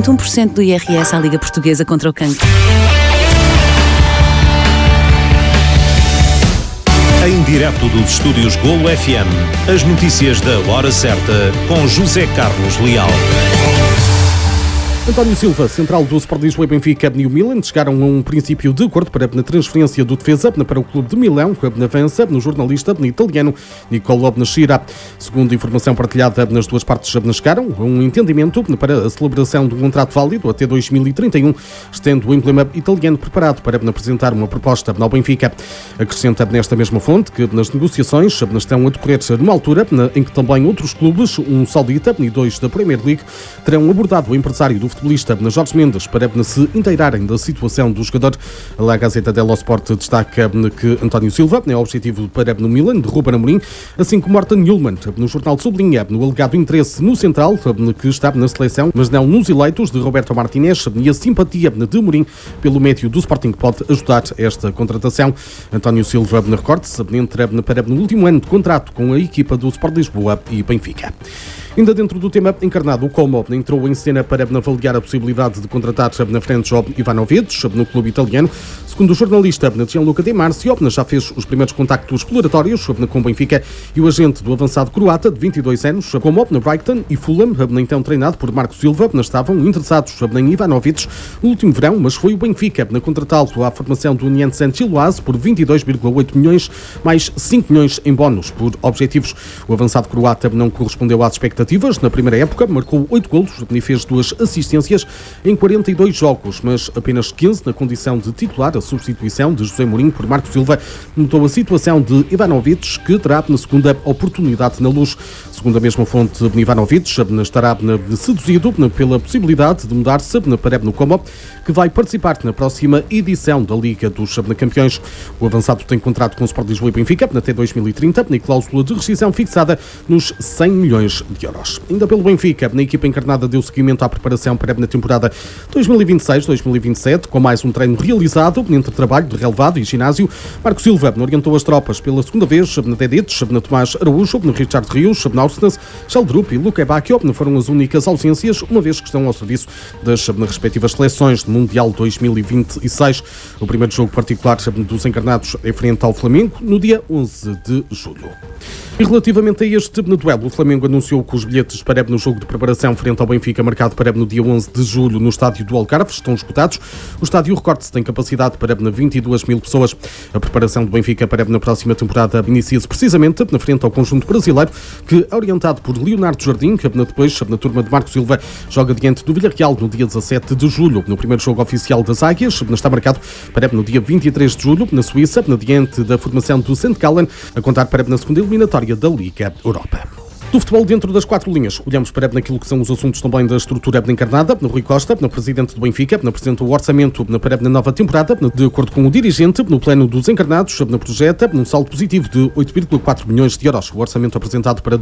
desconto 1% do IRS à Liga Portuguesa contra o Cancro. Em direto dos estúdios Golo FM, as notícias da hora certa com José Carlos Leal. António Silva, central do Sport Lisboa e Benfica e o Milan, chegaram a um princípio de acordo para a transferência do defesa para o clube de Milão, que avança no jornalista italiano Nicolò Benaschira. Segundo informação partilhada nas duas partes, chegaram a um entendimento para a celebração de um contrato válido até 2031, estendo o emblema italiano preparado para apresentar uma proposta ao Benfica. Acrescenta nesta mesma fonte que nas negociações estão a decorrer numa altura em que também outros clubes, um saudita e dois da Premier League, terão abordado o empresário do futebolista Jorge Mendes para se inteirarem da situação do jogador. A Gazeta dello Sport destaca que António Silva é o objetivo para no Milan de Ruben Amorim, assim como Morten Hjulmand. No jornal sublinha no alegado interesse no central, que está na seleção, mas não nos eleitos, de Roberto Martinez, e a simpatia de Amorim pelo médio do Sporting pode ajudar esta contratação. António Silva, recorde-se, entra para no último ano de contrato com a equipa do Sport Lisboa e Benfica. Ainda dentro do tema encarnado, o Como entrou em cena para avaliar a possibilidade de contratar na frente Ivanovic no clube italiano. Segundo o jornalista Gianluca Di Marzio, já fez os primeiros contactos exploratórios com o Benfica e o agente do avançado croata de 22 anos, Como no Brighton e Fulham, então treinado por Marco Silva, estavam interessados em Ivanovic no último verão, mas foi o Benfica a contratá-lo à formação do Union Saint-Gilloise por 22,8 milhões, mais 5 milhões em bónus por objetivos. O avançado croata não correspondeu às expectativas. Na primeira época, marcou 8 golos e fez 2 assistências em 42 jogos, mas apenas 15 na condição de titular. A substituição de José Mourinho por Marco Silva notou a situação de Ivanovic, que terá na segunda oportunidade na Luz. Segundo a mesma fonte, Ivanovic estará seduzido pela possibilidade de mudar-se para no Como, que vai participar na próxima edição da Liga dos Campeões. O avançado tem contrato com o Sport Lisboa e Benfica até 2030 e cláusula de rescisão fixada nos 100 milhões de euros. Ainda pelo Benfica, a equipa encarnada deu seguimento à preparação para a temporada 2026-2027, com mais um treino realizado entre trabalho de relevado e ginásio. Marco Silva orientou as tropas pela segunda vez na Dedic, na Tomás Araújo, no Richard Rios, na Orsnes, Sheldrup e Luque Bacchio foram as únicas ausências, uma vez que estão ao serviço das respectivas seleções do Mundial 2026. O primeiro jogo particular dos encarnados é frente ao Flamengo no dia 11 de julho. E relativamente a este duelo, o Flamengo anunciou que os bilhetes para no jogo de preparação frente ao Benfica, marcado para no dia 11 de julho no estádio do Algarve, estão esgotados. O estádio Recorte tem capacidade para 22 mil pessoas. A preparação do Benfica para na próxima temporada inicia-se precisamente na frente ao conjunto brasileiro, que, orientado por Leonardo Jardim, depois na turma de Marco Silva, joga diante do Villarreal no dia 17 de julho. No primeiro jogo oficial das Águias, está marcado para no dia 23 de julho, na Suíça, diante da formação do St. Gallen, a contar para na segunda eliminatória da Liga Europa. Do futebol dentro das 4 linhas, olhamos para naquilo que são os assuntos também da estrutura encarnada. No Rui Costa, no presidente do Benfica, apresenta o orçamento para a nova temporada. De acordo com o dirigente, no plano dos encarnados, projeta um saldo positivo de 8,4 milhões de euros. O orçamento apresentado para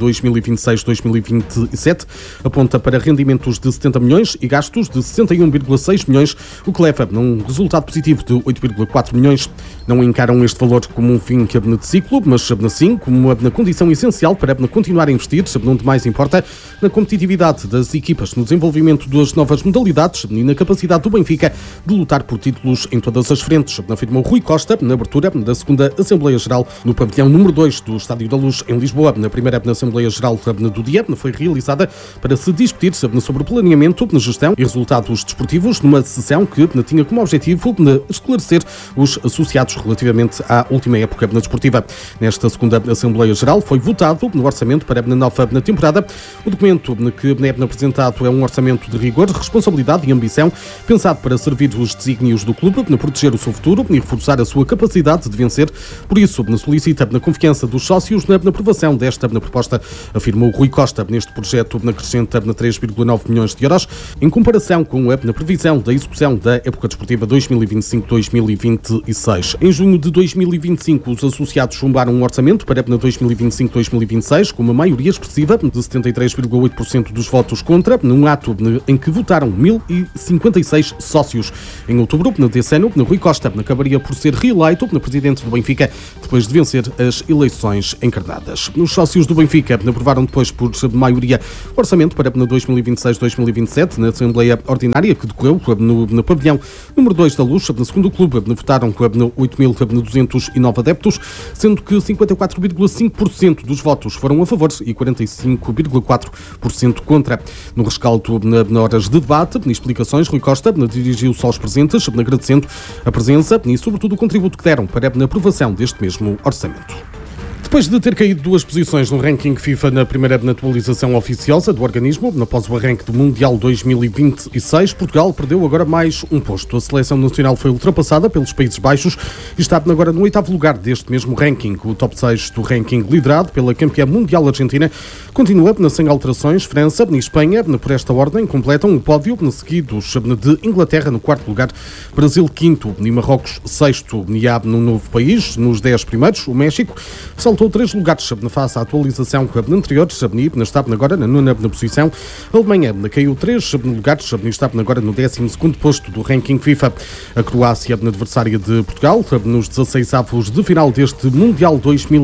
2026-2027 aponta para rendimentos de 70 milhões e gastos de 61,6 milhões, o que leva a um resultado positivo de 8,4 milhões. Não encaram este valor como um fim de ciclo, mas sim como uma condição essencial para continuar a investir, onde mais importa, na competitividade das equipas, no desenvolvimento das novas modalidades e na capacidade do Benfica de lutar por títulos em todas as frentes, afirmou Rui Costa na abertura da segunda Assembleia Geral no pavilhão número 2 do Estádio da Luz, em Lisboa. Na primeira Assembleia Geral do dia foi realizada para se discutir sobre o planeamento, gestão e resultados desportivos, numa sessão que tinha como objetivo esclarecer os associados relativamente à última época desportiva. Nesta segunda Assembleia Geral foi votado no orçamento para a nova temporada. O documento que é apresentado é um orçamento de rigor, responsabilidade e ambição, pensado para servir os desígnios do clube, proteger o seu futuro e reforçar a sua capacidade de vencer. Por isso, solicita a confiança dos sócios na aprovação desta proposta, afirmou Rui Costa. Neste projeto acrescenta 3,9 milhões de euros, em comparação com a previsão da execução da época desportiva 2025-2026. Em junho de 2025, os associados chumbaram um orçamento para 2025-2026, com uma maioria expressiva de 73,8% dos votos contra, num ato em que votaram 1.056 sócios. Em outubro, desse ano, Rui Costa acabaria por ser reeleito presidente do Benfica, depois de vencer as eleições encarnadas. Os sócios do Benfica aprovaram depois por maioria o orçamento para 2026-2027 na Assembleia Ordinária, que decorreu no pavilhão número 2 da Luz. No segundo clube votaram 8.209 adeptos, sendo que 54,5% dos votos foram a favor e 45,4% contra. No rescaldo, na horas de debate e explicações, Rui Costa dirigiu-se aos presentes, agradecendo a presença e, sobretudo, o contributo que deram para a aprovação deste mesmo orçamento. Depois de ter caído 2 posições no ranking FIFA na primeira atualização oficiosa do organismo, após o arranque do Mundial 2026, Portugal perdeu agora mais um posto. A seleção nacional foi ultrapassada pelos Países Baixos e está agora no 8º lugar deste mesmo ranking. O top 6 do ranking, liderado pela campeã mundial Argentina, continua sem alterações. França e Espanha, por esta ordem, completam o pódio, seguidos de Inglaterra no 4º lugar, Brasil 5º e Marrocos 6º. E há no novo país, nos 10 primeiros, o México saltou 3 lugares face à atualização anterior, está agora na 9ª posição. A Alemanha caiu 3 lugares e está agora no 12º posto do ranking FIFA. A Croácia, adversária de Portugal, nos 16avos de final deste Mundial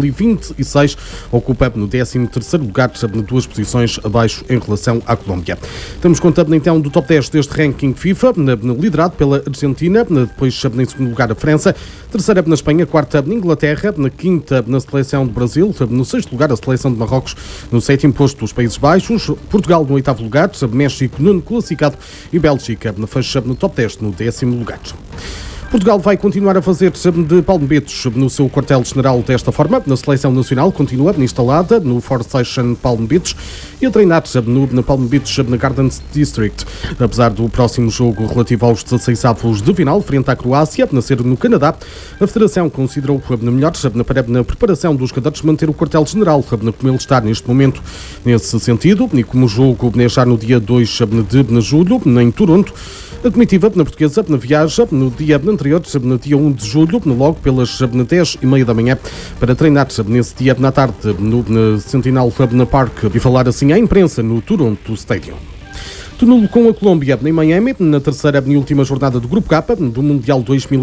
2026, ocupa no 13º lugar, 2 posições abaixo em relação à Colômbia. Estamos contando então do top 10 deste ranking FIFA, liderado pela Argentina, depois em segundo lugar a França, terceira na Espanha, quarta na Inglaterra, na quinta na seleção de Brasil, no 6º lugar a seleção de Marrocos, no 7º posto os Países Baixos, Portugal no 8º lugar, México no classificado e Bélgica fecha no top 10 no 10º lugar. Portugal vai continuar a fazer de palmbetos no seu quartel-general desta forma. Na seleção nacional continua instalada no Four Station Palm Beach e a treinar na Palm Beach na Gardens District. Apesar do próximo jogo relativo aos 16avos de final, frente à Croácia, nascer no Canadá, a Federação considerou melhor na preparação dos jogadores manter o quartel-general como ele está neste momento. Nesse sentido, e como o jogo já no dia 2 de julho, em Toronto, a comitiva portuguesa viaja no dia anterior, no dia 1 de julho, logo pelas 10h30 da manhã, para treinar nesse dia na tarde no Sentinel Park e falar assim à imprensa no Toronto Stadium. Nulo com a Colômbia em Miami, na terceira e última jornada do Grupo K do Mundial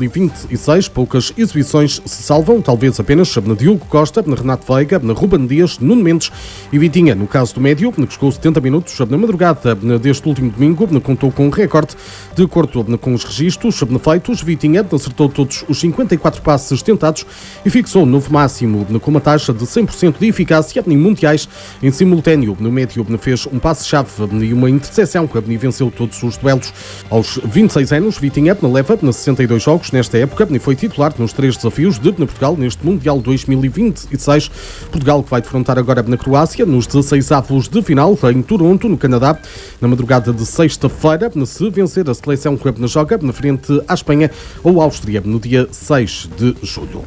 2026. Poucas exibições se salvam, talvez apenas na Diogo Costa, na Renato Veiga, na Ruben Dias, Nuno Mendes e Vitinha. No caso do médio, que chegou 70 minutos na madrugada deste último domingo, contou com um recorde. De acordo com os registros feitos, Vitinha acertou todos os 54 passes tentados e fixou um novo máximo com uma taxa de 100% de eficácia em mundiais. Em simultâneo, no médio fez um passe-chave e uma interseção e venceu todos os duelos. Aos 26 anos, Vitinha leva 62 jogos nesta época e foi titular nos 3 desafios de Portugal neste Mundial 2026. Portugal que vai defrontar agora na Croácia nos 16avos de final em Toronto, no Canadá, na madrugada de sexta-feira, se vencer a seleção que joga na frente à Espanha ou Áustria no dia 6 de julho.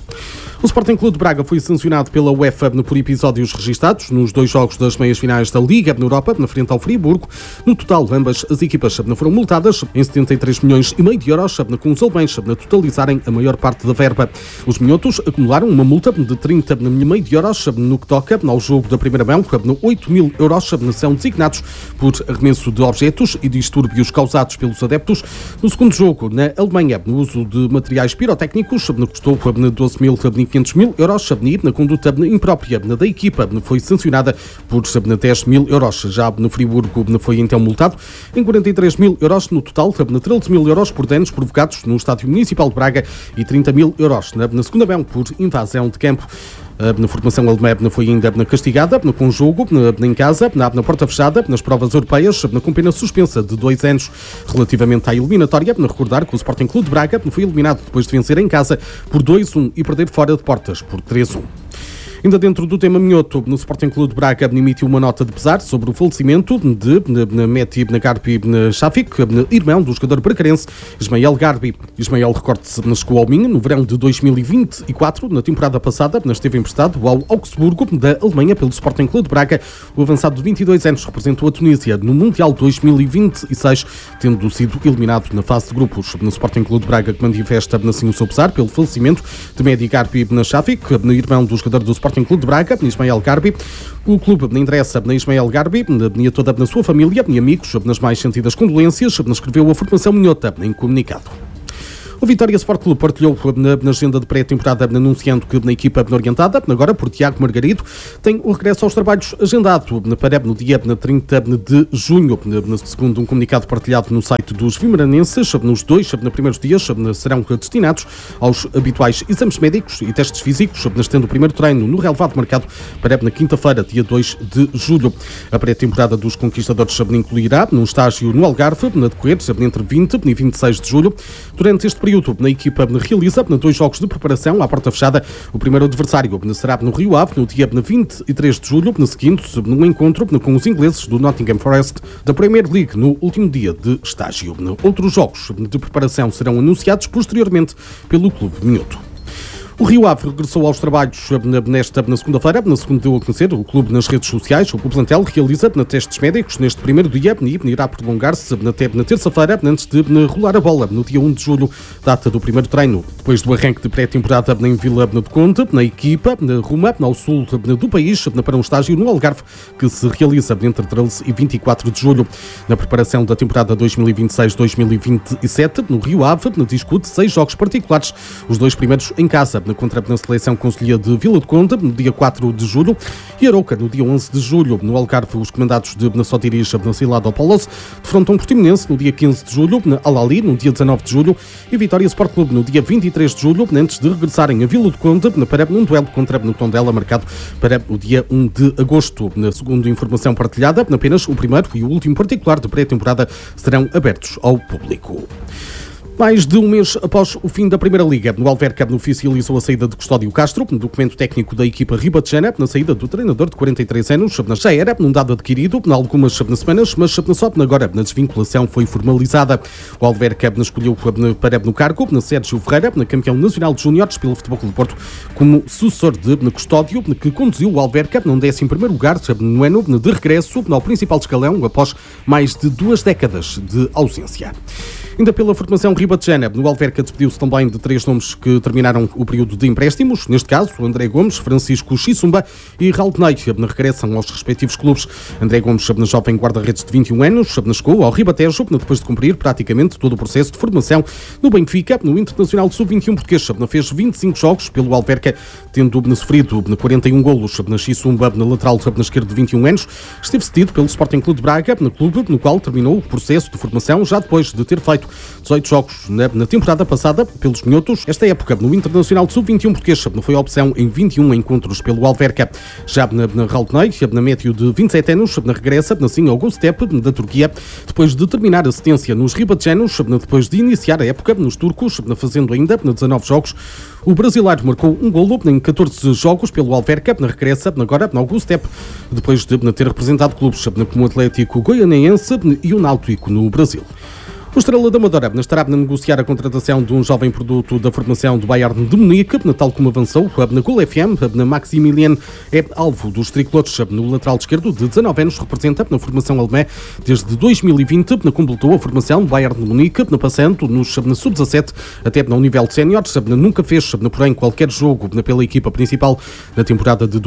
O Sporting Clube de Braga foi sancionado pela UEFA por episódios registados nos 2 jogos das meias finais da Liga na Europa, na frente ao Friburgo. No total, ambas as equipas foram multadas em 73,5 milhões de euros, com os alemães totalizarem a maior parte da verba. Os minhotos acumularam uma multa de 30,5 milhões de euros no que toca ao jogo da primeira mão. 8 mil euros são designados por arremesso de objetos e distúrbios causados pelos adeptos. No segundo jogo, na Alemanha, no uso de materiais pirotécnicos, custou 12.500 euros. Na conduta imprópria da equipa foi sancionada por 10 mil euros. Já no Friburgo foi então multado em 43 mil euros no total, 13 mil euros por danos provocados no Estádio Municipal de Braga e 30 mil euros na segunda mão por invasão de campo. Na formação alemã foi ainda castigada com jogo em casa, na porta fechada, nas provas europeias, com pena suspensa de 2 anos. Relativamente à eliminatória, recordar que o Sporting Clube de Braga foi eliminado depois de vencer em casa por 2-1 e perder fora de portas por 3-1. Ainda dentro do tema minhoto, no Sporting Clube de Braga emitiu uma nota de pesar sobre o falecimento de Mehdi Garbi Shafik, irmão do jogador bracarense Ismael Garbi. Ismael, recorde-se, chegou ao Minho no verão de 2024. Na temporada passada, esteve emprestado ao Augsburgo da Alemanha pelo Sporting Clube de Braga. O avançado de 22 anos representou a Tunísia no Mundial 2026, tendo sido eliminado na fase de grupos. No Sporting Clube de Braga, que manifesta assim o seu pesar pelo falecimento de Mehdi Garbi Shafik, irmão do jogador do Sporting Sporting Clube de Braga, Ismael Garbi. O clube interessa na Ismael Garbi, toda na sua família e amigos, nas mais sentidas condolências, escreveu a formação minhota em comunicado. O Vitória Sport Clube partilhou na agenda de pré-temporada anunciando que na equipa orientada, agora por Tiago Margarido, tem o regresso aos trabalhos agendado para no dia 30 de junho. Segundo um comunicado partilhado no site dos vimaranenses, nos dois primeiros dias serão destinados aos habituais exames médicos e testes físicos, tendo o primeiro treino no relevado marcado para na quinta-feira, dia 2 de julho. A pré-temporada dos conquistadores incluirá um estágio no Algarve, na decorrer entre 20 e 26 de julho. Durante este período, a equipa realiza 2 jogos de preparação à porta fechada. O primeiro adversário será no Rio Ave, no dia 23 de julho, seguinte num encontro com os ingleses do Nottingham Forest da Premier League, no último dia de estágio. Outros jogos de preparação serão anunciados posteriormente pelo Clube Minhoto. O Rio Ave regressou aos trabalhos na segunda-feira, segundo deu a conhecer o clube nas redes sociais. O plantel realiza testes médicos neste primeiro dia e irá prolongar-se até na terça-feira, antes de rolar a bola, no dia 1 de julho, data do primeiro treino. Depois do arranque de pré-temporada em Vila do Conde, na equipa ruma ao sul do país para um estágio no Algarve, que se realiza entre 13 e 24 de julho. Na preparação da temporada 2026-2027, no Rio Ave, discute 6 jogos particulares, os 2 primeiros em casa, contra a seleção concelhia de Vila do Conde, no dia 4 de julho, e Arouca, no dia 11 de julho. No Algarve, os comandados de Sotiris, na Cilada ao Polos, defrontam Portimonense no dia 15 de julho, na Alali, no dia 19 de julho, e Vitória Sport Clube no dia 23 de julho, antes de regressarem a Vila do Conde para um duelo contra o Tondela, marcado para o dia 1 de agosto. Segundo informação partilhada, apenas o primeiro e o último particular de pré-temporada serão abertos ao público. Mais de um mês após o fim da Primeira Liga, o Alverca oficializou a saída de Custódio Castro, documento técnico da equipa ribatejana, na saída do treinador de 43 anos. Já era um dado adquirido em algumas semanas, mas só agora a desvinculação foi formalizada. O Alverca escolheu para no cargo Sérgio Ferreira, campeão nacional de júniores pelo Futebol Clube do Porto, como sucessor de Custódio, que conduziu o Alverca num 11º lugar no ano de regresso ao principal escalão após mais de 2 décadas de ausência. Ainda pela formação ribatejana, o Alverca despediu-se também de 3 nomes que terminaram o período de empréstimos. Neste caso, André Gomes, Francisco Xissumba e Raul Ney regressam aos respectivos clubes. André Gomes, jovem guarda-redes de 21 anos, chegou ao Ribatejo depois de cumprir praticamente todo o processo de formação no Benfica. No Internacional Sub-21 português, fez 25 jogos pelo Alverca, tendo sofrido 41 golos. Xissumba, na lateral na esquerda de 21 anos, esteve cedido pelo Sporting Clube de Braga, no clube no qual terminou o processo de formação já depois de ter feito 18 jogos na temporada passada pelos minhotos. Esta época, no Internacional Sub-21 português, foi a opção em 21 encontros pelo Alverca. Já na Raul Ney, na médio de 27 anos, regressa assim ao Göztepe da Turquia, depois de terminar a assistência nos ribatejanos, depois de iniciar a época nos turcos, fazendo ainda 19 jogos. O brasileiro marcou um golo em 14 jogos pelo Alverca, regressa agora ao Göztepe, depois de ter representado clubes como o Atlético Goianiense e o Náutico no Brasil. O Estrela da Amadora estará a negociar a contratação de um jovem produto da formação do Bayern de Munique, tal como avançou na Gol FM. Maximilian é alvo dos tricolores. No lateral esquerdo, de 19 anos, representa na formação alemã desde 2020, completou a formação do Bayern de Munique, passando nos sub-17 até no nível de séniores. Nunca fez, porém, qualquer jogo pela equipa principal na temporada de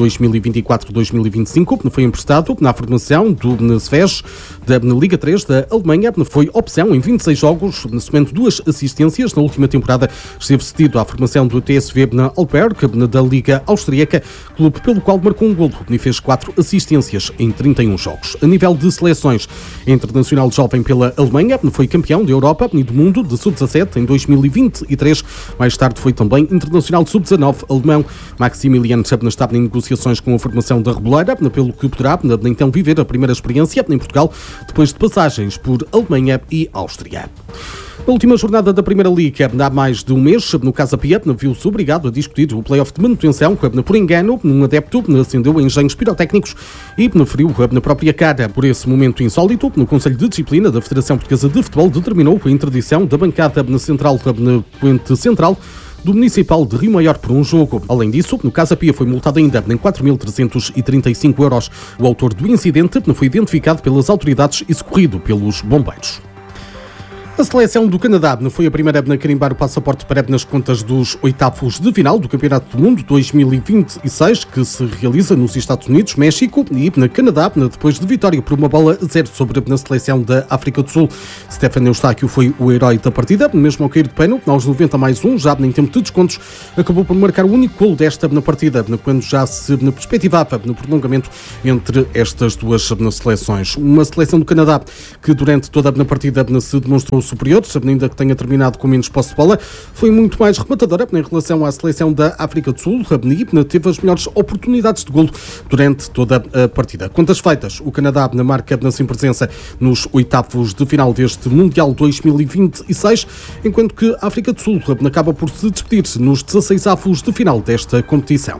2024-2025. Foi emprestado na formação do SVES da Liga 3 da Alemanha. Foi opção em 26 jogos, somando 2 assistências. Na última temporada esteve cedido à formação do TSV na Alberg, da Liga Austríaca, clube pelo qual marcou um golo e fez 4 assistências em 31 jogos. A nível de seleções, internacional jovem pela Alemanha, foi campeão da Europa e do mundo de sub-17 em 2023. Mais tarde foi também internacional de sub-19 alemão. Maximilian estava em negociações com a formação da Reboleira, pelo que poderá então viver a primeira experiência em Portugal, depois de passagens por Alemanha e Áustria. Na última jornada da Primeira Liga, há mais de um mês, no Casa Pia, viu-se obrigado a discutir o play-off de manutenção. Por engano, um adepto acendeu engenhos pirotécnicos e feriu na própria cara. Por esse momento insólito, no Conselho de Disciplina da Federação Portuguesa de Futebol determinou a interdição da bancada na Puente Central do Municipal de Rio Maior por um jogo. Além disso, no Casa Pia foi multado ainda em 4.335 euros. O autor do incidente foi identificado pelas autoridades e socorrido pelos bombeiros. A seleção do Canadá foi a primeira a carimbar o passaporte para nas contas dos oitavos de final do Campeonato do Mundo 2026, que se realiza nos Estados Unidos, México e na Canadá, depois de vitória por 1-0 sobre a seleção da África do Sul. Stefan Eustáquio foi o herói da partida, mesmo ao cair de pênalti, aos 90+1, já em tempo de descontos, acabou por marcar o único golo desta partida, quando já se perspectivava no prolongamento entre estas duas seleções. Uma seleção do Canadá que durante toda a partida se demonstrou superior, ainda que tenha terminado com menos posse de bola, foi muito mais rematadora em relação à seleção da África do Sul e teve as melhores oportunidades de golo durante toda a partida. Contas feitas, o Canadá marca sem presença nos oitavos de final deste Mundial 2026, enquanto que a África do Sul acaba por se despedir nos 16avos de final desta competição.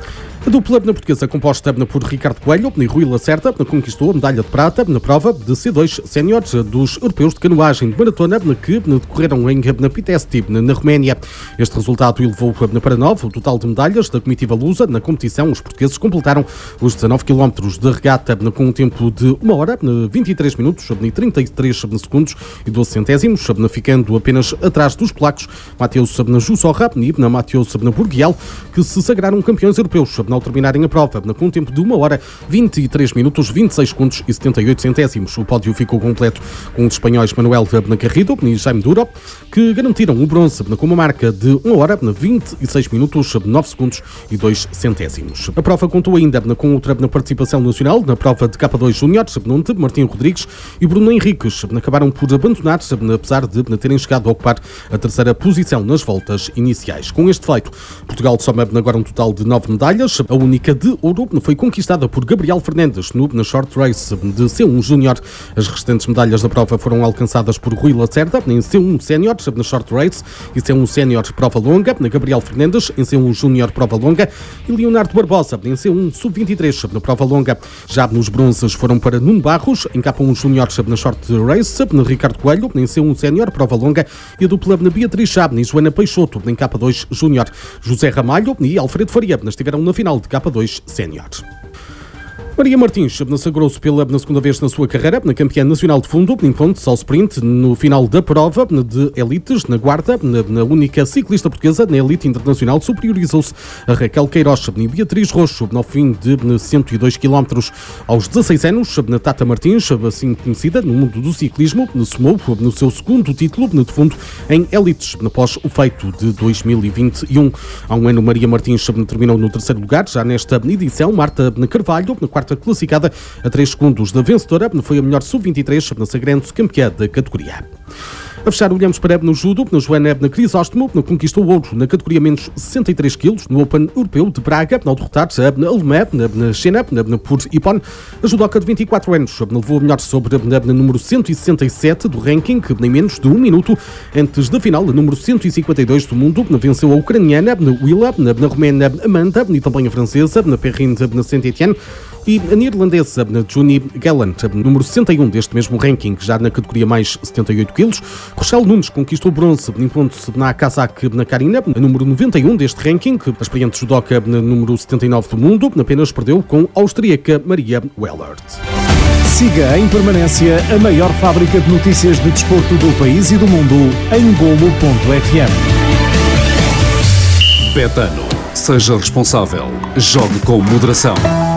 A dupla portuguesa, composta por Ricardo Coelho e Rui Lacerda, conquistou a medalha de prata na prova de C2 séniores dos europeus de canoagem de maratona que decorreram em Pitești, na Roménia. Este resultado elevou para 9 o total de medalhas da comitiva lusa. Na competição, os portugueses completaram os 19 km de regata com um tempo de 1 hora, 23 minutos e 33 segundos e 12 centésimos, ficando apenas atrás dos polacos Mateus Jussorra e Mateus Burgiel, que se sagraram campeões europeus ao terminarem a prova, com um tempo de 1 hora, 23 minutos, 26 segundos e 78 centésimos. O pódio ficou completo com os espanhóis Manuel Garrido e Jaime Duro, que garantiram o bronze com uma marca de 1 hora, 26 minutos, 9 segundos e 2 centésimos. A prova contou ainda com outra participação nacional, na prova de K2 Júniores, onde Martim Rodrigues e Bruno Henriques acabaram por abandonar, apesar de terem chegado a ocupar a terceira posição nas voltas iniciais. Com este feito, Portugal soma agora um total de 9 medalhas. A única de ouro foi conquistada por Gabriel Fernandes na Short Race de C1 Júnior. As restantes medalhas da prova foram alcançadas por Rui Lacerda em C1 Sénior na Short Race e C1 Sénior Prova Longa, Gabriel Fernandes em C1 Júnior Prova Longa e Leonardo Barbosa em C1 Sub-23 na Prova Longa. Já nos bronzes foram para Nuno Barros em K1 Júnior na Short Race, Ricardo Coelho em C1 Sénior Prova Longa e a dupla Beatriz Chabe e Joana Peixoto em K2 Júnior. José Ramalho e Alfredo Faria estiveram na final de K2 Sénior. Maria Martins sagrou-se pela segunda vez na sua carreira, na campeã nacional de fundo, em pontos ao sprint, no final da prova de elites, na Guarda, na única ciclista portuguesa na elite internacional, superiorizou-se a Raquel Queiroz e Beatriz Roxo, no fim de 102 km. Aos 16 anos, na Tata Martins, assim conhecida no mundo do ciclismo, somou no seu segundo título de fundo em elites, após o feito de 2021. Há um ano, Maria Martins terminou no terceiro lugar, já nesta edição, Marta Carvalho, na quarta classificada a 3 segundos da vencedora, foi a melhor sub-23, sagrando-se campeã da categoria. A fechar, olhamos para no judo, na Joana Crisóstomo, conquistou o ouro na categoria menos 63 kg no Open Europeu de Praga, ao derrotar a alemã, na Xena, por Ipon. A judoca de 24 anos levou a melhor sobre a número 167 do ranking, em menos de 1 minuto. Antes da final, a número 152 do mundo, venceu a ucraniana, Willa, na romena Amanda, e também a francesa, na Perrine, na Saint-Étienne, e a neerlandesa Juni Gallant, número 61 deste mesmo ranking, já na categoria mais 78 kg. Rochelle Nunes conquistou bronze, impondo-se na Kazakh na Karina, número 91 deste ranking. A experiente judoca, número 79 do mundo, apenas perdeu com a austríaca Maria Wellert. Siga em permanência a maior fábrica de notícias de desporto do país e do mundo em Golo.fm. Betano. Seja responsável. Jogue com moderação.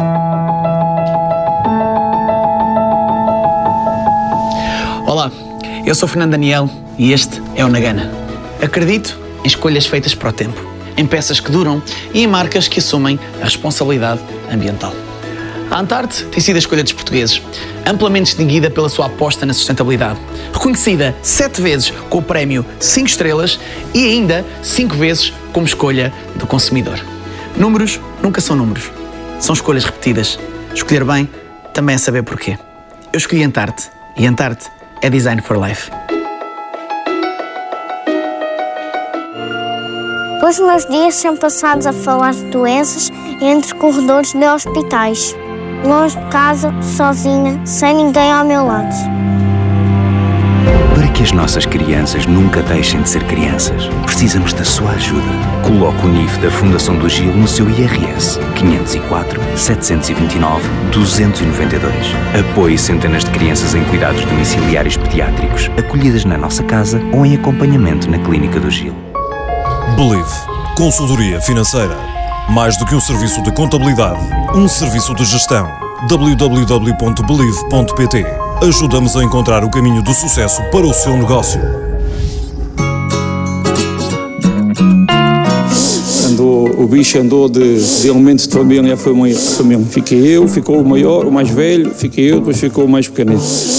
Olá, eu sou Fernando Daniel e este é o Nagana. Acredito em escolhas feitas para o tempo, em peças que duram e em marcas que assumem a responsabilidade ambiental. A Antarte tem sido a escolha dos portugueses, amplamente distinguida pela sua aposta na sustentabilidade, reconhecida 7 vezes com o prémio 5 estrelas e ainda 5 vezes como escolha do consumidor. Números nunca são números, são escolhas repetidas. Escolher bem também é saber porquê. Eu escolhi Antarte e Antarte é Design for Life. Os meus dias são passados a falar de doenças entre corredores de hospitais. Longe de casa, sozinha, sem ninguém ao meu lado. Para que que as nossas crianças nunca deixem de ser crianças. Precisamos da sua ajuda. Coloque o NIF da Fundação do Gil no seu IRS 504 729 292. Apoie centenas de crianças em cuidados domiciliários pediátricos, acolhidas na nossa casa ou em acompanhamento na Clínica do Gil. Believe. Consultoria financeira. Mais do que um serviço de contabilidade, um serviço de gestão. www.believe.pt. Ajuda-nos a encontrar o caminho do sucesso para o seu negócio. O bicho andou de elemento de família a família. Fiquei eu, ficou o maior, o mais velho, fiquei eu, depois ficou o mais pequenino.